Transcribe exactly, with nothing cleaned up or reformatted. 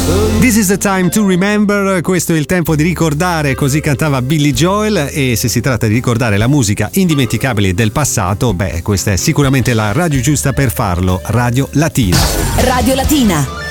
This is the time to remember, questo è il tempo di ricordare, così cantava Billy Joel, e se si tratta di ricordare la musica indimenticabile del passato, beh, questa è sicuramente la radio giusta per farlo, Radio Latina. Radio Latina.